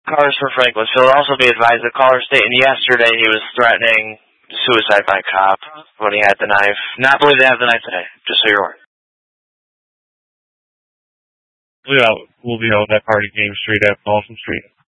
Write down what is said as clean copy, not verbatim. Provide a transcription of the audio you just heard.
cars for Franklinville. Also be advised, the caller stating yesterday he was threatening suicide by cop when he had the knife. Not believe they have the knife today, just so you're aware. Yeah, we'll be on that party Game Street at Paulson Street.